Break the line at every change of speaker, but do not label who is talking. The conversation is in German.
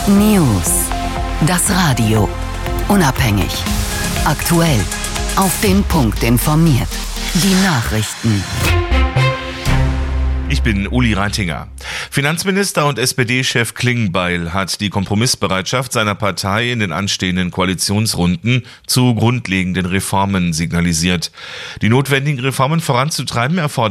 News. Das Radio. Unabhängig. Aktuell. Auf den Punkt informiert. Die Nachrichten.
Ich bin Uli Reitinger. Finanzminister und SPD-Chef Klingbeil hat die Kompromissbereitschaft seiner Partei in den anstehenden Koalitionsrunden zu grundlegenden Reformen signalisiert. Die notwendigen Reformen voranzutreiben erfordert